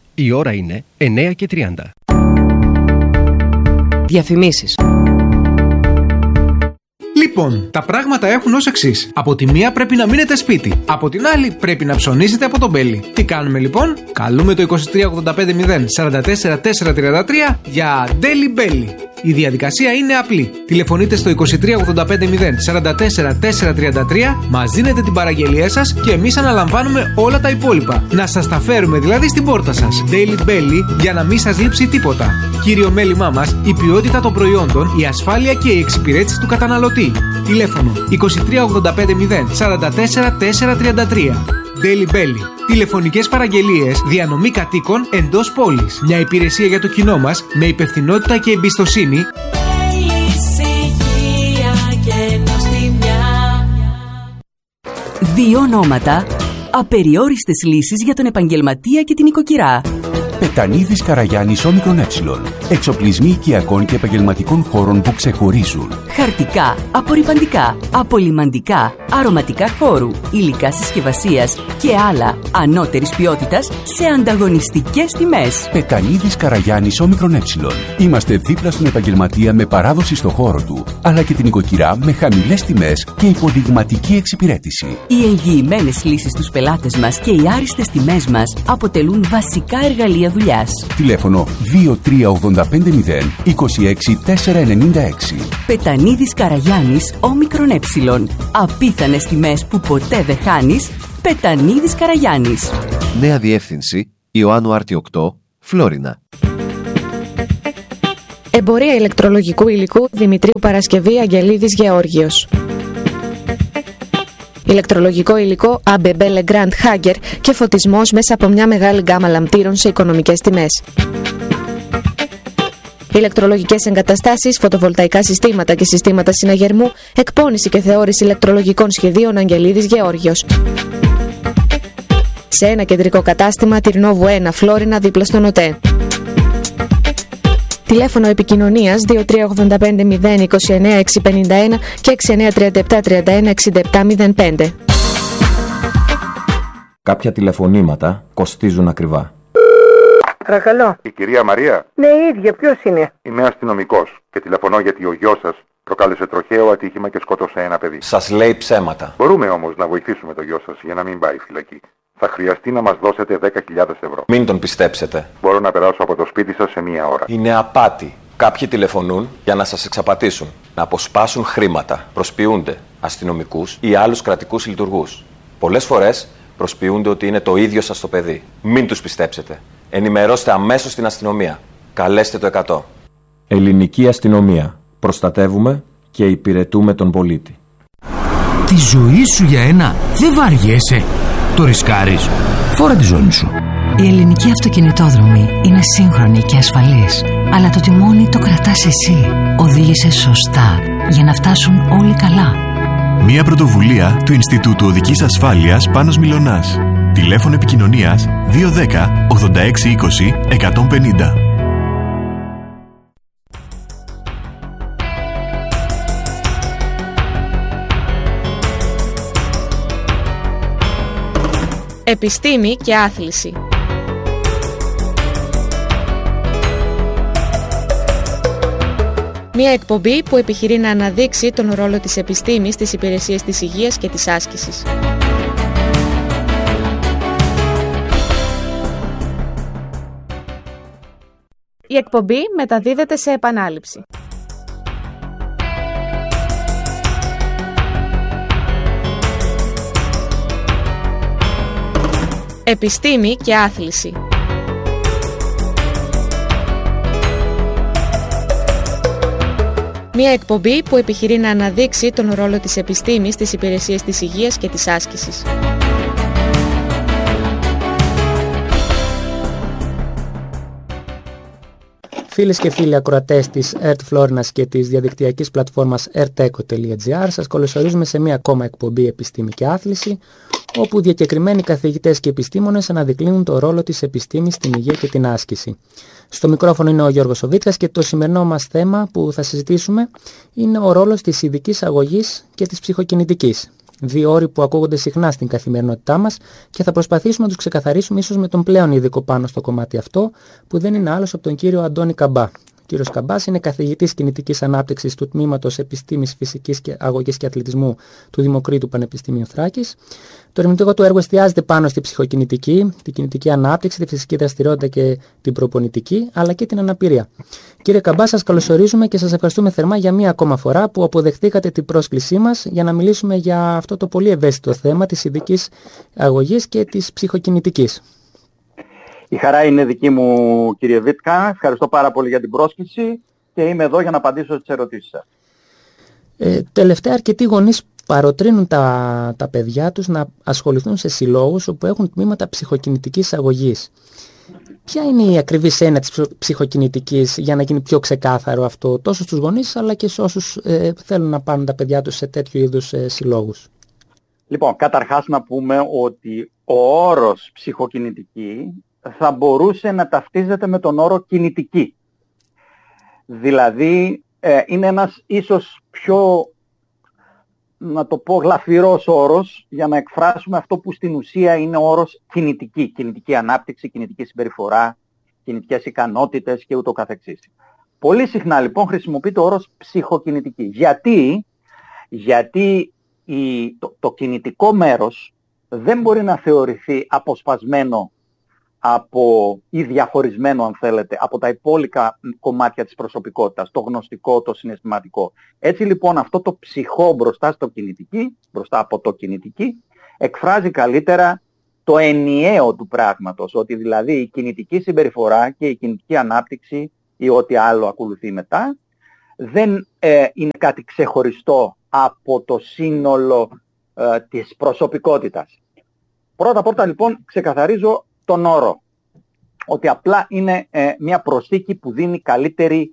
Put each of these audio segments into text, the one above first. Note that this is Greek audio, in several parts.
Η ώρα είναι 9:30. Διαφημίσεις. Λοιπόν, τα πράγματα έχουν ως εξής. Από τη μία πρέπει να μείνετε σπίτι. Από την άλλη πρέπει να ψωνίσετε από τον Μπέλι. Τι κάνουμε λοιπόν? Καλούμε το 2385 044 433 για Daily Belly. Η διαδικασία είναι απλή. Τηλεφωνείτε στο 2385 044 433, μας δίνετε την παραγγελία σας και εμείς αναλαμβάνουμε όλα τα υπόλοιπα. Να σας τα φέρουμε δηλαδή στην πόρτα σας. Daily Belly, για να μην σας λείψει τίποτα. Κύριο μέλημά μας, η ποιότητα των προϊόντων, η ασφάλεια και η εξυπηρέτηση του καταναλωτή. Τηλέφωνο 2385 044 433. Daily Belly. Τηλεφωνικές παραγγελίες, διανομή κατοίκων εντός πόλης. Μια υπηρεσία για το κοινό μας με υπευθυνότητα και εμπιστοσύνη. Δύο ονόματα, απεριόριστες λύσεις για τον επαγγελματία και την οικοκυρά. Πετανίδης Καραγιάννης Όμικρον Ε. Εξοπλισμοί οικιακών και επαγγελματικών χώρων που ξεχωρίζουν. Χαρτικά, απορρυπαντικά, απολυμαντικά, αρωματικά χώρου, υλικά συσκευασίας και άλλα ανώτερης ποιότητας σε ανταγωνιστικές τιμές. Πετανίδης Καραγιάννης Όμικρον Ε. Είμαστε δίπλα στον επαγγελματία με παράδοση στο χώρο του, αλλά και την οικοκυρά με χαμηλές τιμές και υποδειγματική εξυπηρέτηση. Οι εγγυημένες λύσεις στους πελάτες μας και οι άριστες τιμές μας αποτελούν βασικά εργαλεία δουλειάς. Τηλέφωνο 2385 26 496. Πετανίδης Καραγιάννης Όμικρον Ε. Απίθανες τιμές που ποτέ δεν χάνεις. Πετανίδης Καραγιάννης. Νέα διεύθυνση Ιωάννου Άρτη 8, Φλόρινα. Εμπορία ηλεκτρολογικού υλικού Δημητρίου Παρασκευή Αγγελίδης Γεώργιος. Ηλεκτρολογικό υλικό ABB Legrand Hager και φωτισμός μέσα από μια μεγάλη γκάμα λαμπτήρων σε οικονομικές τιμές. Ηλεκτρολογικές εγκαταστάσεις, φωτοβολταϊκά συστήματα και συστήματα συναγερμού, εκπώνηση και θεώρηση ηλεκτρολογικών σχεδίων Αγγελίδης Γεώργιος. Σε ένα κεντρικό κατάστημα, Τυρνόβου 1, Φλόρινα, δίπλα στον ΟΤΕ. Τηλέφωνο επικοινωνίας 2385 029 651 και 6937 31 67 05. Κάποια τηλεφωνήματα κοστίζουν ακριβά. Παρακαλώ. Η κυρία Μαρία. Ναι, η ίδια. Ποιος είναι? Είμαι αστυνομικός και τηλεφωνώ γιατί ο γιος σας προκάλεσε τροχαίο ατύχημα και σκότωσε ένα παιδί. Σας λέει ψέματα. Μπορούμε όμως να βοηθήσουμε το γιο σας για να μην πάει φυλακή. Θα χρειαστεί να μας δώσετε 10.000 ευρώ. Μην τον πιστέψετε. Μπορώ να περάσω από το σπίτι σας σε μία ώρα. Είναι απάτη. Κάποιοι τηλεφωνούν για να σας εξαπατήσουν, να αποσπάσουν χρήματα, προσποιούνται αστυνομικούς ή άλλους κρατικούς λειτουργούς. Πολλές φορές προσποιούνται ότι είναι το ίδιο σας το παιδί. Μην τους πιστέψετε. Ενημερώστε αμέσως την αστυνομία. Καλέστε το 100. Ελληνική αστυνομία. Προστατεύουμε και υπηρετούμε τον πολίτη. Τη ζωή σου για ένα δεν βαριέσαι. Το ρισκάρεις. Φόρα τη ζώνη σου. Η ελληνική αυτοκινητόδρομη είναι σύγχρονη και ασφαλής. Αλλά το τιμόνι το κρατάς εσύ. Οδήγησε σωστά για να φτάσουν όλοι καλά. Μία πρωτοβουλία του Ινστιτούτου Οδικής Ασφάλειας Πάνος Μιλωνάς. Τηλέφωνο επικοινωνίας 210 86 20 150. Επιστήμη και άθληση. Μια εκπομπή που επιχειρεί να αναδείξει τον ρόλο της επιστήμης στις υπηρεσίες της υγείας και της άσκησης. Η εκπομπή μεταδίδεται σε επανάληψη. Επιστήμη και άθληση. Μια εκπομπή που επιχειρεί να αναδείξει τον ρόλο της επιστήμης στις υπηρεσίες της υγείας και της άσκησης. Φίλες και φίλοι ακροατές της ΕΡΤ Φλόρινας και της διαδικτυακής πλατφόρμας erteco.gr, σας καλωσορίζουμε σε μια ακόμα εκπομπή Επιστήμη και Άθληση, όπου διακεκριμένοι καθηγητές και επιστήμονες αναδεικνύουν το ρόλο της επιστήμης στην υγεία και την άσκηση. Στο μικρόφωνο είναι ο Γιώργος Οβίτσας και το σημερινό μας θέμα που θα συζητήσουμε είναι ο ρόλος της ειδικής αγωγής και της ψυχοκινητικής. Δύο όροι που ακούγονται συχνά στην καθημερινότητά μας και θα προσπαθήσουμε να τους ξεκαθαρίσουμε ίσως με τον πλέον ειδικό πάνω στο κομμάτι αυτό, που δεν είναι άλλος από τον κύριο Αντώνη Καμπά. Ο κύριος Καμπάς είναι καθηγητής κινητικής ανάπτυξης του Τμήματος Επιστήμης Φυσικής και Αγωγής και Αθλητισμού του Δημοκρίτου Πανεπιστημίου Θράκης. Το ερευνητικό του έργο εστιάζεται πάνω στη ψυχοκινητική, την κινητική ανάπτυξη, τη φυσική δραστηριότητα και την προπονητική, αλλά και την αναπηρία. Κύριε Καμπά, σας καλωσορίζουμε και σας ευχαριστούμε θερμά για μία ακόμα φορά που αποδεχτήκατε την πρόσκλησή μας για να μιλήσουμε για αυτό το πολύ ευαίσθητο θέμα της ειδικής αγωγής και της ψυχοκινητικής. Η χαρά είναι δική μου, κύριε Βίτκα. Ευχαριστώ πάρα πολύ για την πρόσκληση και είμαι εδώ για να απαντήσω στις ερωτήσεις σας. Τελευταία αρκετοί γονείς παροτρύνουν τα παιδιά τους να ασχοληθούν σε συλλόγους όπου έχουν τμήματα ψυχοκινητικής αγωγής. Ποια είναι η ακριβής έννοια της ψυχοκινητικής, για να γίνει πιο ξεκάθαρο αυτό τόσο στους γονείς αλλά και σε όσους θέλουν να πάρουν τα παιδιά τους σε τέτοιου είδους συλλόγους? Λοιπόν, καταρχάς να πούμε ότι ο όρος ψυχοκινητική θα μπορούσε να ταυτίζεται με τον όρο κινητική. Δηλαδή είναι ένας ίσως πιο, να το πω, γλαφυρός όρος για να εκφράσουμε αυτό που στην ουσία είναι ο όρος κινητική. Κινητική ανάπτυξη, κινητική συμπεριφορά, κινητικές ικανότητες και ούτω καθεξής. Πολύ συχνά λοιπόν χρησιμοποιείται ο όρος ψυχοκινητική. Γιατί το κινητικό μέρος δεν μπορεί να θεωρηθεί αποσπασμένο ή διαχωρισμένο, αν θέλετε, από τα υπόλοιπα κομμάτια της προσωπικότητας, το γνωστικό, το συναισθηματικό. Έτσι λοιπόν αυτό το ψυχό μπροστά από το κινητική, εκφράζει καλύτερα το ενιαίο του πράγματος, ότι δηλαδή η κινητική συμπεριφορά και η κινητική ανάπτυξη ή ό,τι άλλο ακολουθεί μετά, δεν είναι κάτι ξεχωριστό από το σύνολο της προσωπικότητας. Πρώτα λοιπόν ξεκαθαρίζω τον όρο, ότι απλά είναι μια προσθήκη που δίνει καλύτερη,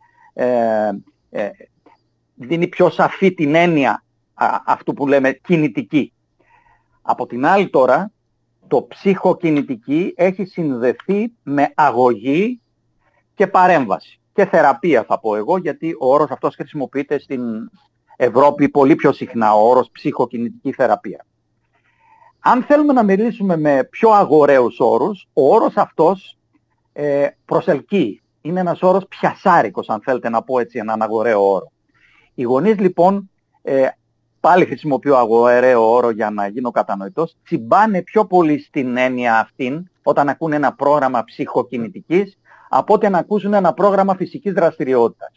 δίνει πιο σαφή την έννοια αυτού που λέμε κινητική. Από την άλλη τώρα, το ψυχοκινητική έχει συνδεθεί με αγωγή και παρέμβαση. Και θεραπεία θα πω εγώ, γιατί ο όρος αυτός χρησιμοποιείται στην Ευρώπη πολύ πιο συχνά, ο όρος ψυχοκινητική θεραπεία. Αν θέλουμε να μιλήσουμε με πιο αγοραίους όρους, ο όρος αυτός προσελκύει. Είναι ένας όρος πιασάρικος, αν θέλετε να πω έτσι έναν αγοραίο όρο. Οι γονείς λοιπόν, πάλι χρησιμοποιώ αγοραίο όρο για να γίνω κατανοητός, τσιμπάνε πιο πολύ στην έννοια αυτήν όταν ακούν ένα πρόγραμμα ψυχοκινητικής, από ότι να ακούσουν ένα πρόγραμμα φυσικής δραστηριότητας.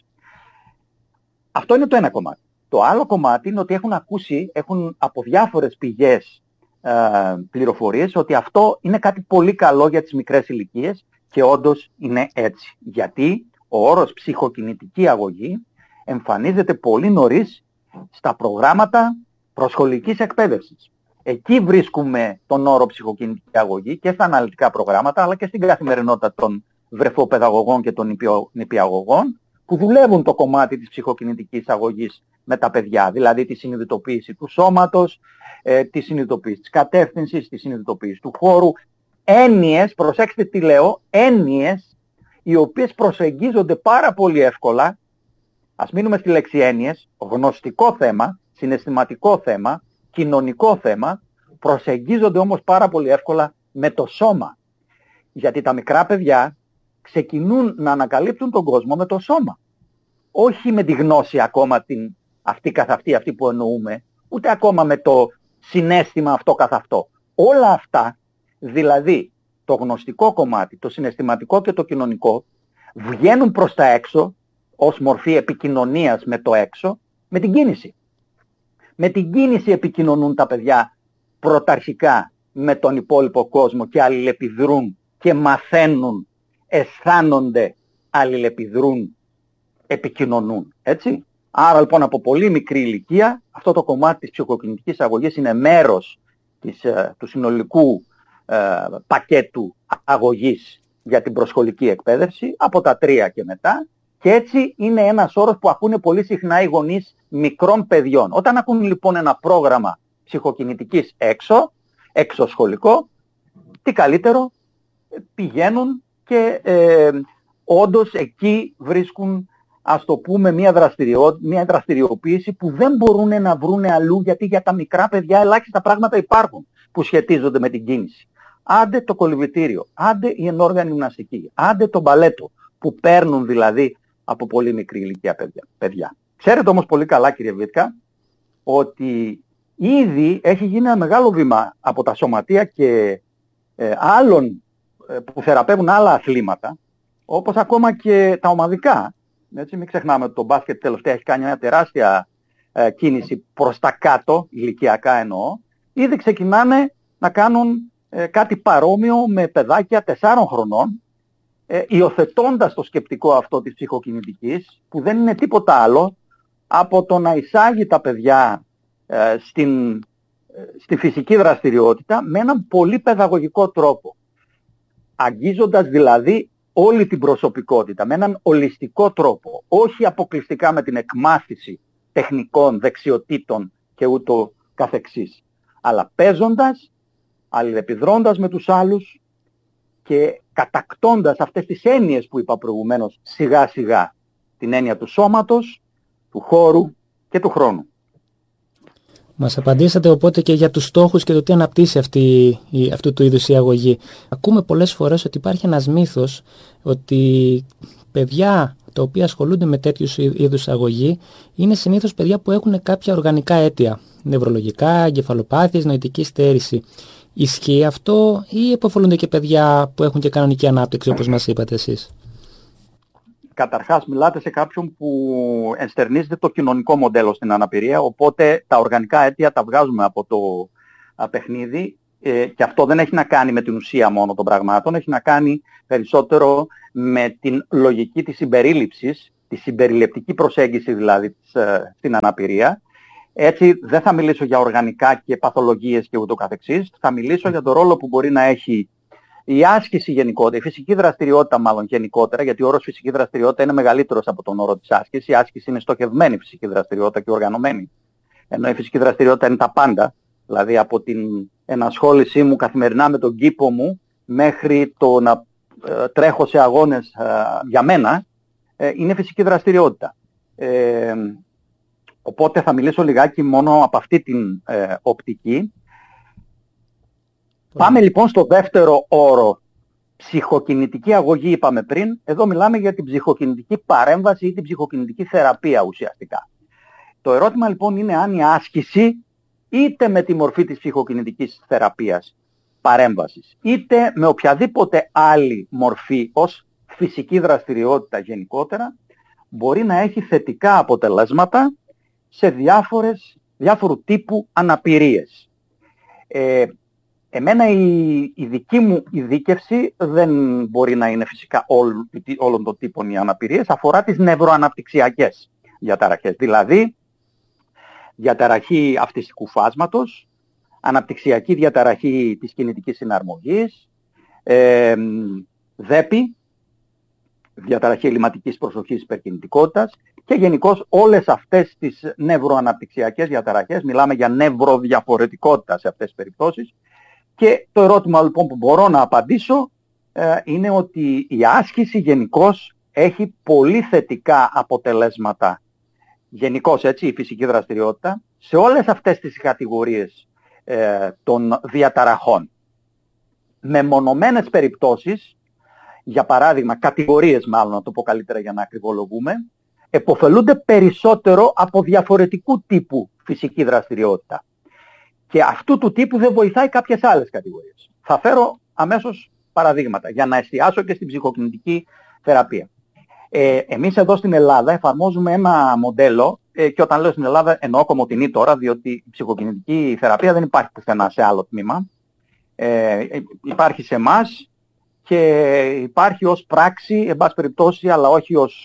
Αυτό είναι το ένα κομμάτι. Το άλλο κομμάτι είναι ότι έχουν από διάφορες πηγές πληροφορίες ότι αυτό είναι κάτι πολύ καλό για τις μικρές ηλικίες και όντως είναι έτσι. Γιατί ο όρος ψυχοκινητική αγωγή εμφανίζεται πολύ νωρίς στα προγράμματα προσχολικής εκπαίδευσης. Εκεί βρίσκουμε τον όρο ψυχοκινητική αγωγή και στα αναλυτικά προγράμματα αλλά και στην καθημερινότητα των βρεφοπαιδαγωγών και των νηπιαγωγών που δουλεύουν το κομμάτι της ψυχοκινητικής αγωγής με τα παιδιά, δηλαδή τη συνειδητοποίηση του σώματος, τη συνειδητοποίηση της κατεύθυνσης, τη συνειδητοποίηση του χώρου. Έννοιες, προσέξτε τι λέω, έννοιες οι οποίες προσεγγίζονται πάρα πολύ εύκολα. Ας μείνουμε στη λέξη έννοιες, γνωστικό θέμα, συναισθηματικό θέμα, κοινωνικό θέμα, προσεγγίζονται όμως πάρα πολύ εύκολα με το σώμα. Γιατί τα μικρά παιδιά ξεκινούν να ανακαλύπτουν τον κόσμο με το σώμα. Όχι με τη γνώση ακόμα αυτή καθ' αυτή που εννοούμε, ούτε ακόμα με το συναίσθημα αυτό καθ' αυτό. Όλα αυτά, δηλαδή το γνωστικό κομμάτι, το συναισθηματικό και το κοινωνικό, βγαίνουν προς τα έξω ως μορφή επικοινωνίας με το έξω, με την κίνηση. Με την κίνηση επικοινωνούν τα παιδιά πρωταρχικά με τον υπόλοιπο κόσμο και αλληλεπιδρούν και μαθαίνουν, αισθάνονται, αλληλεπιδρούν, επικοινωνούν. Έτσι. Άρα λοιπόν από πολύ μικρή ηλικία αυτό το κομμάτι της ψυχοκινητικής αγωγής είναι μέρος του συνολικού πακέτου αγωγής για την προσχολική εκπαίδευση από τα 3 και μετά, και έτσι είναι ένας όρος που ακούνε πολύ συχνά οι γονείς μικρών παιδιών. Όταν ακούν λοιπόν ένα πρόγραμμα ψυχοκινητικής έξω σχολικό, τι καλύτερο, πηγαίνουν και όντως εκεί βρίσκουν ας το πούμε, μια δραστηριοποίηση που δεν μπορούν να βρούνε αλλού, γιατί για τα μικρά παιδιά ελάχιστα πράγματα υπάρχουν που σχετίζονται με την κίνηση. Άντε το κολυβητήριο, άντε η ενόργανη γυμναστική, άντε το μπαλέτο, που παίρνουν δηλαδή από πολύ μικρή ηλικία παιδιά. Ξέρετε όμως πολύ καλά, κύριε Βίτκα, ότι ήδη έχει γίνει ένα μεγάλο βήμα από τα σωματεία και άλλων που θεραπεύουν άλλα αθλήματα, όπως ακόμα και τα ομαδικά. Έτσι, μην ξεχνάμε ότι το μπάσκετ τελευταία έχει κάνει μια τεράστια κίνηση προς τα κάτω, ηλικιακά εννοώ. Ήδη ξεκινάνε να κάνουν κάτι παρόμοιο με παιδάκια 4 χρονών, υιοθετώντας το σκεπτικό αυτό της ψυχοκινητικής, που δεν είναι τίποτα άλλο από το να εισάγει τα παιδιά στη φυσική δραστηριότητα με έναν πολύ παιδαγωγικό τρόπο. Αγγίζοντας δηλαδή όλη την προσωπικότητα, με έναν ολιστικό τρόπο, όχι αποκλειστικά με την εκμάθηση τεχνικών δεξιοτήτων και ούτω καθεξής, αλλά παίζοντας, αλληλεπιδρώντας με τους άλλους και κατακτώντας αυτές τις έννοιες που είπα προηγουμένως σιγά σιγά, την έννοια του σώματος, του χώρου και του χρόνου. Μας απαντήσατε οπότε και για τους στόχους και το τι αναπτύσσει αυτού του είδους η αγωγή. Ακούμε πολλές φορές ότι υπάρχει ένας μύθος ότι παιδιά τα οποία ασχολούνται με τέτοιους είδους αγωγή είναι συνήθως παιδιά που έχουν κάποια οργανικά αίτια, νευρολογικά, εγκεφαλοπάθειες, νοητική στέρηση. Ισχύει αυτό ή επωφελούνται και παιδιά που έχουν και κανονική ανάπτυξη, όπως μας είπατε εσείς? Καταρχάς μιλάτε σε κάποιον που ενστερνίζεται το κοινωνικό μοντέλο στην αναπηρία, οπότε τα οργανικά αίτια τα βγάζουμε από το παιχνίδι και αυτό δεν έχει να κάνει με την ουσία μόνο των πραγμάτων, έχει να κάνει περισσότερο με την λογική της συμπερίληψης, τη συμπεριληπτική προσέγγιση δηλαδή στην αναπηρία. Έτσι δεν θα μιλήσω για οργανικά και παθολογίες και ούτω καθεξής, θα μιλήσω για το ρόλο που μπορεί να έχει η άσκηση γενικότερα, η φυσική δραστηριότητα μάλλον γενικότερα, γιατί ο όρος φυσική δραστηριότητα είναι μεγαλύτερος από τον όρο της άσκησης. Η άσκηση είναι στοχευμένη φυσική δραστηριότητα και οργανωμένη. Ενώ η φυσική δραστηριότητα είναι τα πάντα, δηλαδή από την ενασχόλησή μου καθημερινά με τον κήπο μου μέχρι το να τρέχω σε αγώνες για μένα, είναι φυσική δραστηριότητα. Οπότε θα μιλήσω λιγάκι μόνο από αυτή την οπτική. Πάμε λοιπόν στο δεύτερο όρο. Ψυχοκινητική αγωγή είπαμε πριν. Εδώ μιλάμε για την ψυχοκινητική παρέμβαση ή την ψυχοκινητική θεραπεία ουσιαστικά. Το ερώτημα λοιπόν είναι αν η άσκηση είτε με τη μορφή της ψυχοκινητικής θεραπείας παρέμβασης είτε με οποιαδήποτε άλλη μορφή ως φυσική δραστηριότητα γενικότερα μπορεί να έχει θετικά αποτελέσματα σε διάφορου τύπου αναπηρίες. Εμένα η δική μου ειδίκευση δεν μπορεί να είναι φυσικά όλων των τύπων οι αναπηρίες, αφορά τις νευροαναπτυξιακές διαταραχές, δηλαδή διαταραχή αυτιστικού φάσματος, αναπτυξιακή διαταραχή της κινητικής συναρμογής, ΔΕΠΗ, διαταραχή ελλειμματικής προσοχής υπερκινητικότητας και γενικώς όλες αυτές τις νευροαναπτυξιακές διαταραχές, μιλάμε για νευροδιαφορετικότητα σε αυτές τις περιπτώσεις. Και το ερώτημα λοιπόν που μπορώ να απαντήσω είναι ότι η άσκηση γενικώς έχει πολύ θετικά αποτελέσματα, γενικώς έτσι η φυσική δραστηριότητα, σε όλες αυτές τις κατηγορίες των διαταραχών. Με μονομένες περιπτώσεις, για παράδειγμα κατηγορίες μάλλον να το πω καλύτερα για να ακριβολογούμε, επωφελούνται περισσότερο από διαφορετικού τύπου φυσική δραστηριότητα. Και αυτού του τύπου δεν βοηθάει κάποιες άλλες κατηγορίες. Θα φέρω αμέσως παραδείγματα για να εστιάσω και στην ψυχοκινητική θεραπεία. Εμείς εδώ στην Ελλάδα εφαρμόζουμε ένα μοντέλο και όταν λέω στην Ελλάδα εννοώ κομοτηνή τώρα, διότι η ψυχοκινητική θεραπεία δεν υπάρχει πουθενά σε άλλο τμήμα. Υπάρχει σε εμάς και υπάρχει ως πράξη, εν πάση περιπτώσει, αλλά όχι ως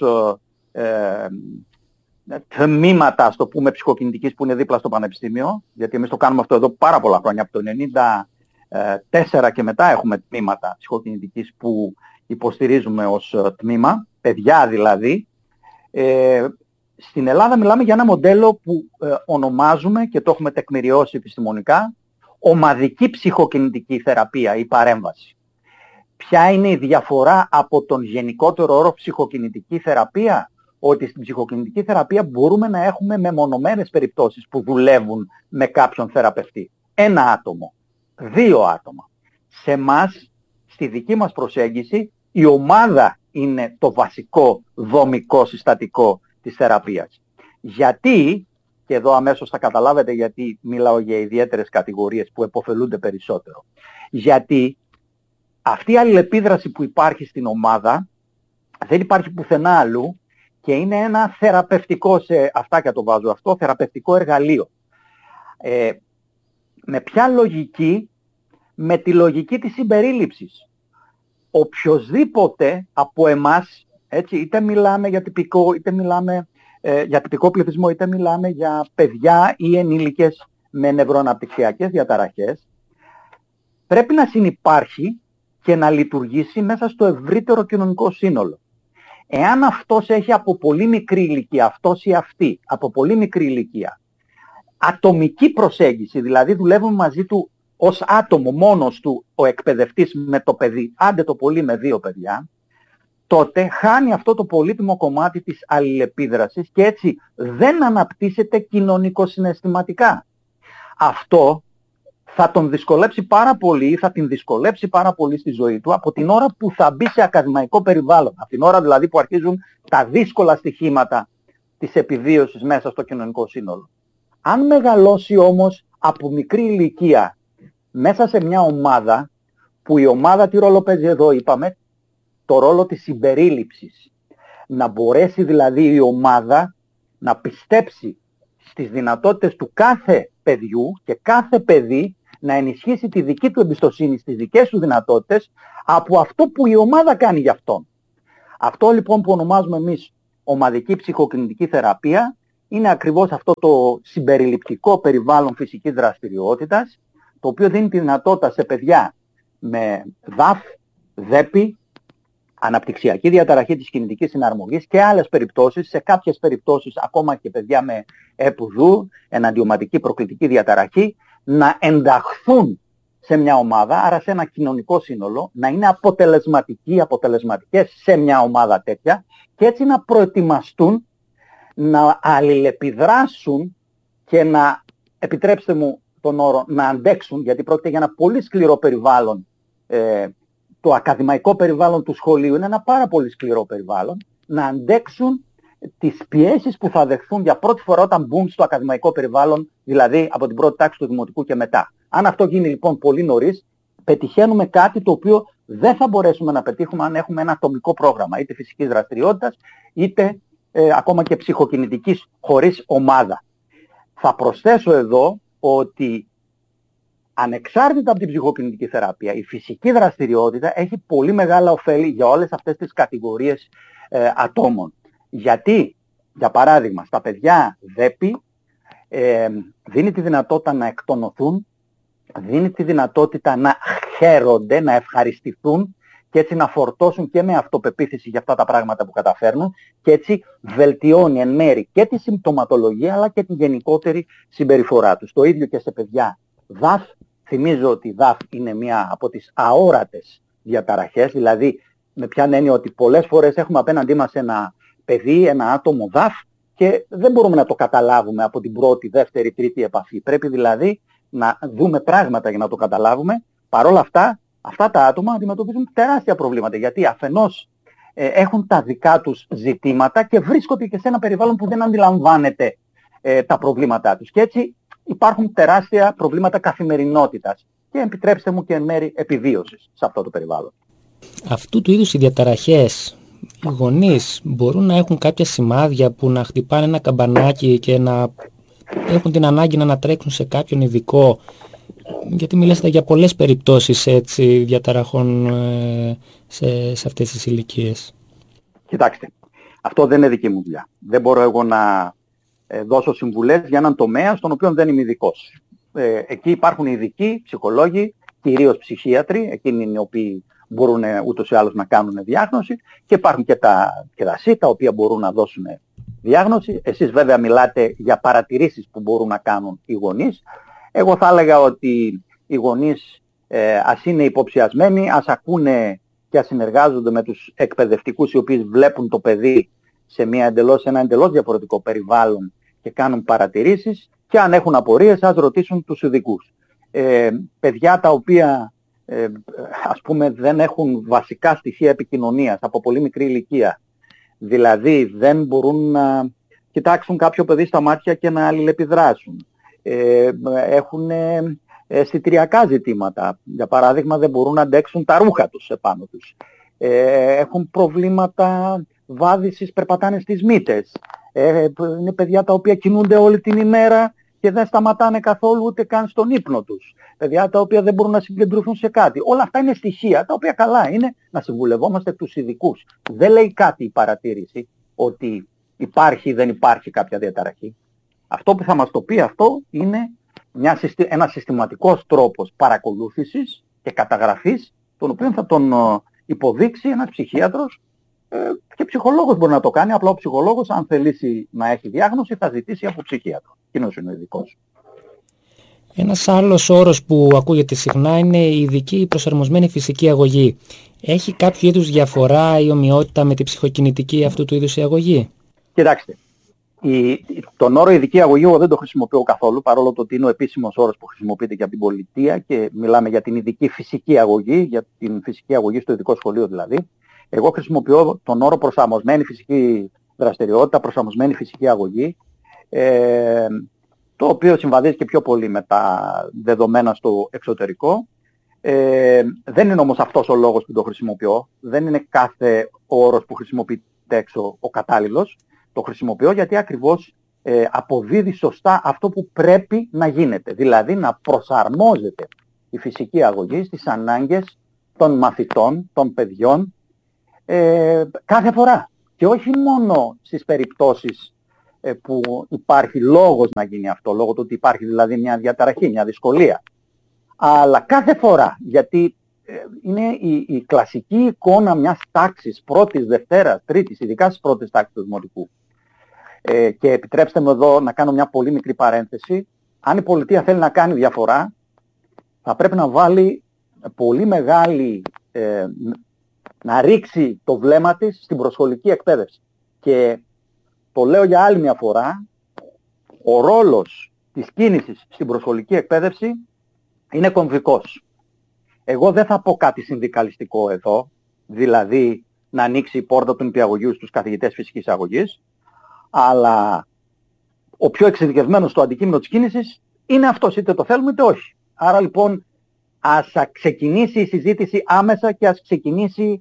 τμήματα, ας το πούμε, ψυχοκινητικής που είναι δίπλα στο Πανεπιστήμιο, γιατί εμείς το κάνουμε αυτό εδώ πάρα πολλά χρόνια, από το 1994 και μετά έχουμε τμήματα ψυχοκινητικής που υποστηρίζουμε ως τμήμα, παιδιά δηλαδή. Στην Ελλάδα μιλάμε για ένα μοντέλο που ονομάζουμε και το έχουμε τεκμηριώσει επιστημονικά ομαδική ψυχοκινητική θεραπεία ή παρέμβαση. Ποια είναι η διαφορά από τον γενικότερο όρο ψυχοκινητική θεραπεία? ότι στην ψυχοκινητική θεραπεία μπορούμε να έχουμε μεμονωμένες περιπτώσεις που δουλεύουν με κάποιον θεραπευτή. 1 άτομο, 2 άτομα. Σε εμάς, στη δική μας προσέγγιση, η ομάδα είναι το βασικό δομικό συστατικό της θεραπείας. Γιατί, και εδώ αμέσως θα καταλάβετε γιατί μιλάω για ιδιαίτερες κατηγορίες που επωφελούνται περισσότερο. Γιατί αυτή η αλληλεπίδραση που υπάρχει στην ομάδα δεν υπάρχει πουθενά αλλού και είναι ένα θεραπευτικό, σε αυτά και το βάζω αυτό, θεραπευτικό εργαλείο. Με ποια λογική? Με τη λογική της συμπερίληψης. Οποιοσδήποτε από εμάς, έτσι, είτε μιλάμε για τυπικό, είτε μιλάμε για τυπικό πληθυσμό, είτε μιλάμε για παιδιά ή ενήλικες με νευροαναπτυξιακές διαταραχές, πρέπει να συνυπάρχει και να λειτουργήσει μέσα στο ευρύτερο κοινωνικό σύνολο. Εάν αυτός έχει από πολύ μικρή ηλικία, αυτός ή αυτή, από πολύ μικρή ηλικία, ατομική προσέγγιση, δηλαδή δουλεύουν μαζί του ως άτομο μόνος του ο εκπαιδευτής με το παιδί, άντε το πολύ με 2 παιδιά, τότε χάνει αυτό το πολύτιμο κομμάτι της αλληλεπίδρασης και έτσι δεν αναπτύσσεται κοινωνικοσυναισθηματικά. Αυτό θα τον δυσκολέψει πάρα πολύ, θα την δυσκολέψει πάρα πολύ στη ζωή του από την ώρα που θα μπει σε ακαδημαϊκό περιβάλλον. Από την ώρα δηλαδή που αρχίζουν τα δύσκολα στοιχήματα της επιβίωσης μέσα στο κοινωνικό σύνολο. Αν μεγαλώσει όμως από μικρή ηλικία μέσα σε μια ομάδα, που η ομάδα τι ρόλο παίζει εδώ, είπαμε, το ρόλο της συμπερίληψης. Να μπορέσει δηλαδή η ομάδα να πιστέψει στις δυνατότητες του κάθε παιδιού και κάθε παιδί να ενισχύσει τη δική του εμπιστοσύνη στις δικές του δυνατότητες από αυτό που η ομάδα κάνει για αυτόν. Αυτό λοιπόν που ονομάζουμε εμείς ομαδική ψυχοκινητική θεραπεία είναι ακριβώς αυτό το συμπεριληπτικό περιβάλλον φυσικής δραστηριότητας, το οποίο δίνει τη δυνατότητα σε παιδιά με ΔΑΦ, ΔΕΠΗ, αναπτυξιακή διαταραχή της κινητικής συναρμογής και άλλες περιπτώσεις, σε κάποιες περιπτώσεις ακόμα και παιδιά με ΕΠΟΔΟΥ, εναντιωματική προκλητική διαταραχή, να ενταχθούν σε μια ομάδα, άρα σε ένα κοινωνικό σύνολο, να είναι αποτελεσματικές σε μια ομάδα τέτοια και έτσι να προετοιμαστούν, να αλληλεπιδράσουν και να, επιτρέψτε μου τον όρο, να αντέξουν, γιατί πρόκειται για ένα πολύ σκληρό περιβάλλον. Το ακαδημαϊκό περιβάλλον του σχολείου είναι ένα πάρα πολύ σκληρό περιβάλλον, να αντέξουν τις πιέσεις που θα δεχθούν για πρώτη φορά όταν μπουν στο ακαδημαϊκό περιβάλλον, δηλαδή από την πρώτη τάξη του δημοτικού και μετά. Αν αυτό γίνει λοιπόν πολύ νωρίς, πετυχαίνουμε κάτι το οποίο δεν θα μπορέσουμε να πετύχουμε αν έχουμε ένα ατομικό πρόγραμμα, είτε φυσικής δραστηριότητας, είτε ακόμα και ψυχοκινητικής χωρίς ομάδα. Θα προσθέσω εδώ ότι ανεξάρτητα από την ψυχοκινητική θεραπεία, η φυσική δραστηριότητα έχει πολύ μεγάλα ωφέλη για όλες αυτές τις κατηγορίες ατόμων. Γιατί, για παράδειγμα, στα παιδιά ΔΕΠΗ δίνει τη δυνατότητα να εκτονωθούν, δίνει τη δυνατότητα να χαίρονται, να ευχαριστηθούν και έτσι να φορτώσουν και με αυτοπεποίθηση για αυτά τα πράγματα που καταφέρνουν και έτσι βελτιώνει εν μέρει και τη συμπτωματολογία αλλά και τη γενικότερη συμπεριφορά τους. Το ίδιο και σε παιδιά ΔΑΦ. Θυμίζω ότι η ΔΑΦ είναι μία από τις αόρατες διαταραχές, δηλαδή με ποια έννοια ότι πολλές φορές έχουμε απέναντί μας ένα παιδί, ένα άτομο ΔΑΦ και δεν μπορούμε να το καταλάβουμε από την πρώτη, δεύτερη, τρίτη επαφή. Πρέπει δηλαδή να δούμε πράγματα για να το καταλάβουμε. Παρ' όλα αυτά, αυτά τα άτομα αντιμετωπίζουν τεράστια προβλήματα, γιατί αφενός έχουν τα δικά τους ζητήματα και βρίσκονται και σε ένα περιβάλλον που δεν αντιλαμβάνεται τα προβλήματά τους. Και έτσι υπάρχουν τεράστια προβλήματα καθημερινότητας και επιτρέψτε μου και εν μέρει επιβίωσης σε αυτό το περιβάλλον. Αυτού του είδους οι διαταραχές, οι γονείς μπορούν να έχουν κάποια σημάδια που να χτυπάνε ένα καμπανάκι και να έχουν την ανάγκη να ανατρέξουν σε κάποιον ειδικό, γιατί μιλήσατε για πολλές περιπτώσεις έτσι, διαταραχών σε αυτές τις ηλικίες. Κοιτάξτε, αυτό δεν είναι δική μου δουλειά. Δεν μπορώ εγώ να δώσω συμβουλές για έναν τομέα στον οποίο δεν είμαι ειδικός. Εκεί υπάρχουν ειδικοί ψυχολόγοι, κυρίως ψυχίατροι, εκείνοι οι οποίοι μπορούν ούτως ή άλλως να κάνουν διάγνωση και υπάρχουν και τα ΣΥ τα οποία μπορούν να δώσουν διάγνωση. Εσείς βέβαια μιλάτε για παρατηρήσεις που μπορούν να κάνουν οι γονείς. Εγώ θα έλεγα ότι οι γονείς ας είναι υποψιασμένοι, ας ακούνε και ας συνεργάζονται με τους εκπαιδευτικούς οι οποίοι βλέπουν το παιδί σε ένα εντελώς διαφορετικό περιβάλλον και κάνουν παρατηρήσεις, και αν έχουν απορίες ας ρωτήσουν τους ειδικούς. Παιδιά τα οποία ας πούμε δεν έχουν βασικά στοιχεία επικοινωνίας από πολύ μικρή ηλικία, δηλαδή δεν μπορούν να κοιτάξουν κάποιο παιδί στα μάτια και να αλληλεπιδράσουν, έχουν αισθητηριακά ζητήματα, για παράδειγμα δεν μπορούν να αντέξουν τα ρούχα τους επάνω τους, έχουν προβλήματα βάδισης, περπατάνε στις μύτες, είναι παιδιά τα οποία κινούνται όλη την ημέρα και δεν σταματάνε καθόλου ούτε καν στον ύπνο τους. Παιδιά τα οποία δεν μπορούν να συγκεντρωθούν σε κάτι. Όλα αυτά είναι στοιχεία τα οποία καλά είναι να συμβουλευόμαστε τους ειδικούς. Δεν λέει κάτι η παρατήρηση ότι υπάρχει ή δεν υπάρχει κάποια διαταραχή. Αυτό που θα μας το πει αυτό είναι ένας συστηματικός τρόπος παρακολούθησης και καταγραφής, τον οποίο θα τον υποδείξει ένας ψυχίατρος, και ψυχολόγος μπορεί να το κάνει. Απλά ο ψυχολόγος, αν θελήσει να έχει διάγνωση, θα ζητήσει από ψυχίατρο. Εκείνος είναι ο ειδικός. Ένας άλλος όρος που ακούγεται συχνά είναι η ειδική προσαρμοσμένη φυσική αγωγή. Έχει κάποιο είδους διαφορά ή ομοιότητα με τη ψυχοκινητική αυτού του είδους η αγωγή? Κοιτάξτε, τον όρο ειδική αγωγή εγώ δεν το χρησιμοποιώ καθόλου, παρόλο το ότι είναι ο επίσημος όρος που χρησιμοποιείται και από την πολιτεία και μιλάμε για την ειδική φυσική αγωγή, για την φυσική αγωγή στο ειδικό σχολείο δηλαδή. Εγώ χρησιμοποιώ τον όρο προσαρμοσμένη φυσική δραστηριότητα, προσαρμοσμένη φυσική αγωγή, το οποίο συμβαδίζει και πιο πολύ με τα δεδομένα στο εξωτερικό. Δεν είναι όμως αυτός ο λόγος που το χρησιμοποιώ. Δεν είναι κάθε όρος που χρησιμοποιείται έξω ο κατάλληλος. Το χρησιμοποιώ γιατί ακριβώς αποδίδει σωστά αυτό που πρέπει να γίνεται. Δηλαδή να προσαρμόζεται η φυσική αγωγή στις ανάγκες των μαθητών, των παιδιών, κάθε φορά. Και όχι μόνο στις περιπτώσεις που υπάρχει λόγος να γίνει αυτό, λόγω του ότι υπάρχει δηλαδή μια διαταραχή, μια δυσκολία. Αλλά κάθε φορά, γιατί είναι η κλασική εικόνα μιας τάξης, πρώτης, δευτέρας, τρίτης, ειδικά στις πρώτες τάξεις του δημοτικού. Και επιτρέψτε μου εδώ να κάνω μια πολύ μικρή παρένθεση. Αν η πολιτεία θέλει να κάνει διαφορά, θα πρέπει να βάλει πολύ μεγάλη, να ρίξει το βλέμμα της στην προσχολική εκπαίδευση. Και το λέω για άλλη μια φορά, ο ρόλος της κίνησης στην προσχολική εκπαίδευση είναι κομβικός. Εγώ δεν θα πω κάτι συνδικαλιστικό εδώ, δηλαδή να ανοίξει η πόρτα του νηπιαγωγείου στους καθηγητές φυσικής αγωγής, αλλά ο πιο εξειδικευμένος στο αντικείμενο της κίνησης είναι αυτός, είτε το θέλουμε είτε όχι. Άρα λοιπόν ας ξεκινήσει η συζήτηση άμεσα και ας ξεκινήσει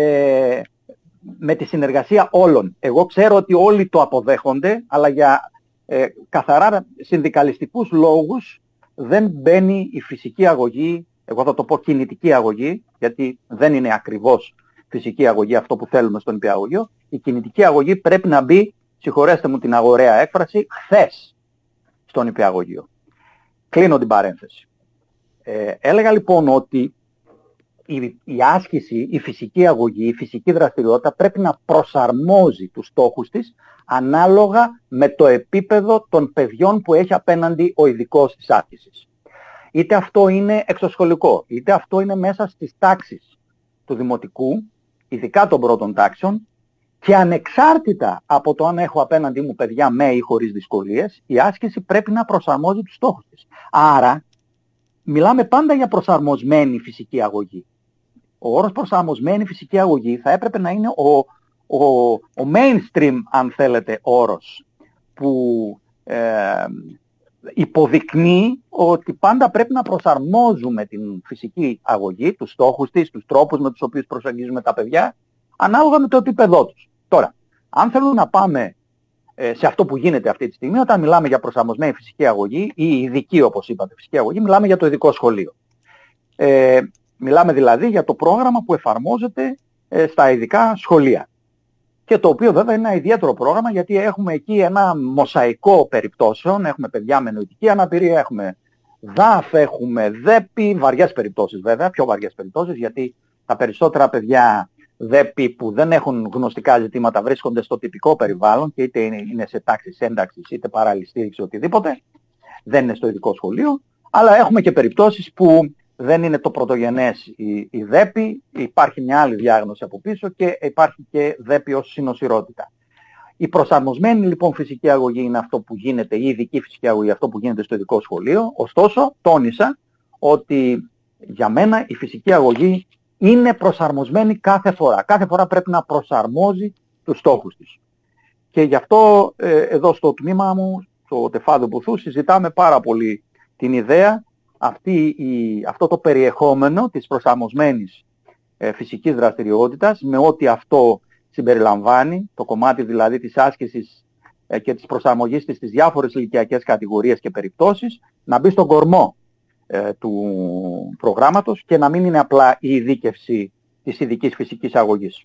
με τη συνεργασία όλων. Εγώ ξέρω ότι όλοι το αποδέχονται, αλλά για καθαρά συνδικαλιστικούς λόγους δεν μπαίνει η φυσική αγωγή, εγώ θα το πω κινητική αγωγή, γιατί δεν είναι ακριβώς φυσική αγωγή αυτό που θέλουμε στον νηπιαγωγείο. Η κινητική αγωγή πρέπει να μπει, συγχωρέστε μου την αγοραία έκφραση, χθες στον νηπιαγωγείο. Κλείνω την παρένθεση. Έλεγα λοιπόν ότι η άσκηση, η φυσική αγωγή, η φυσική δραστηριότητα πρέπει να προσαρμόζει τους στόχους της ανάλογα με το επίπεδο των παιδιών που έχει απέναντι ο ειδικός της άσκησης. Είτε αυτό είναι εξωσχολικό, είτε αυτό είναι μέσα στις τάξεις του δημοτικού, ειδικά των πρώτων τάξεων, και ανεξάρτητα από το αν έχω απέναντί μου παιδιά με ή χωρίς δυσκολίες, η άσκηση πρέπει να προσαρμόζει τους στόχους της. Άρα, μιλάμε πάντα για προσαρμοσμένη φυσική αγωγή. Ο όρος προσαρμοσμένη φυσική αγωγή θα έπρεπε να είναι ο mainstream, αν θέλετε, όρος που υποδεικνύει ότι πάντα πρέπει να προσαρμόζουμε την φυσική αγωγή, τους στόχους της, τους τρόπους με τους οποίους προσεγγίζουμε τα παιδιά, ανάλογα με το επίπεδό τους. Τώρα, αν θέλουμε να πάμε σε αυτό που γίνεται αυτή τη στιγμή, όταν μιλάμε για προσαρμοσμένη φυσική αγωγή ή ειδική, όπως είπατε, φυσική αγωγή, μιλάμε για το ειδικό σχολείο. Μιλάμε δηλαδή για το πρόγραμμα που εφαρμόζεται στα ειδικά σχολεία. Και το οποίο βέβαια είναι ένα ιδιαίτερο πρόγραμμα, γιατί έχουμε εκεί ένα μοσαϊκό περιπτώσεων, έχουμε παιδιά με νοητική αναπηρία, έχουμε ΔΑΦ, έχουμε ΔΕΠΗ, βαριές περιπτώσεις βέβαια, πιο βαριές περιπτώσεις, γιατί τα περισσότερα παιδιά ΔΕΠΗ που δεν έχουν γνωστικά ζητήματα βρίσκονται στο τυπικό περιβάλλον και είτε είναι σε τάξεις ένταξης είτε παράλληλη στήριξη, οτιδήποτε, δεν είναι στο ειδικό σχολείο, αλλά έχουμε και περιπτώσεις που δεν είναι το πρωτογενές η ΔΕΠΗ, υπάρχει μια άλλη διάγνωση από πίσω και υπάρχει και ΔΕΠΗ ως συνοσηρότητα. Η προσαρμοσμένη λοιπόν φυσική αγωγή είναι αυτό που γίνεται, η ειδική φυσική αγωγή, αυτό που γίνεται στο ειδικό σχολείο. Ωστόσο, τόνισα ότι για μένα η φυσική αγωγή είναι προσαρμοσμένη κάθε φορά. Κάθε φορά πρέπει να προσαρμόζει τους στόχους της. Και γι' αυτό εδώ στο τμήμα μου, στο Τεφάδο Μπουθού, συζητάμε πάρα πολύ την ιδέα, αυτό το περιεχόμενο της προσαρμοσμένης φυσικής δραστηριότητας, με ό,τι αυτό συμπεριλαμβάνει, το κομμάτι δηλαδή της άσκησης και της προσαρμογής της στις διάφορες ηλικιακές κατηγορίες και περιπτώσεις, να μπει στον κορμό του προγράμματος και να μην είναι απλά η ειδίκευση της ειδικής φυσικής αγωγής.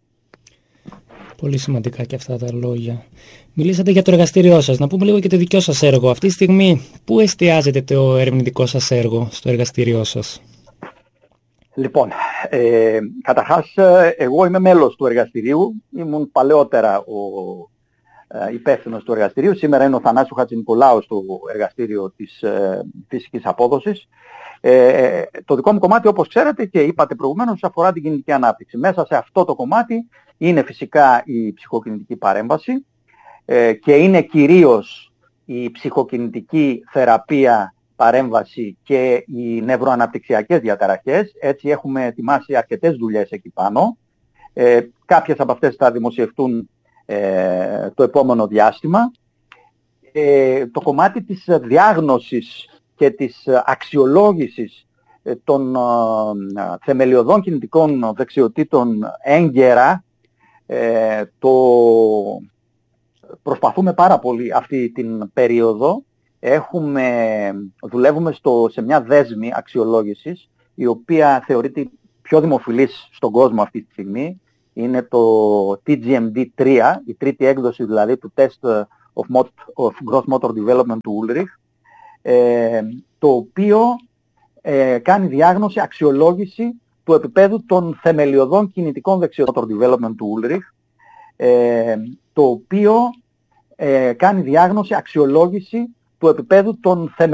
Πολύ σημαντικά και αυτά τα λόγια. Μιλήσατε για το εργαστήριό σας. Να πούμε λίγο και το δικό σας έργο. Αυτή τη στιγμή, πού εστιάζεται το ερευνητικό σας έργο στο εργαστήριό σας? Λοιπόν, καταρχάς εγώ είμαι μέλος του εργαστηρίου. Ήμουν παλαιότερα ο υπεύθυνος του εργαστηρίου. Σήμερα είναι ο Θανάσης Χατζηνικολάου στο εργαστήριο της φυσικής απόδοσης. Το δικό μου κομμάτι, όπως ξέρετε και είπατε προηγουμένως, αφορά την κινητική ανάπτυξη. Μέσα σε αυτό το κομμάτι είναι φυσικά η ψυχοκινητική παρέμβαση και είναι κυρίως η ψυχοκινητική θεραπεία, παρέμβαση και οι νευροαναπτυξιακές διαταραχές. Έτσι έχουμε ετοιμάσει αρκετές δουλειές εκεί πάνω. Κάποιες από αυτές θα δημοσιευτούν το επόμενο διάστημα. Το κομμάτι της διάγνωσης και της αξιολόγησης των θεμελιωδών κινητικών δεξιοτήτων έγκαιρα, το προσπαθούμε πάρα πολύ αυτή την περίοδο. Δουλεύουμε σε μια δέσμη αξιολόγησης, η οποία θεωρείται πιο δημοφιλής στον κόσμο αυτή τη στιγμή. Είναι το TGMD3, η τρίτη έκδοση δηλαδή του Test of Gross Motor Development του Ulrich, το οποίο κάνει διάγνωση, αξιολόγηση του επίπεδου των θεμελιωδών κινητικών δεξιοτήτων development του Ulrich, το οποίο κάνει διάγνωση, αξιολόγηση του επίπεδου των θεμελιωδών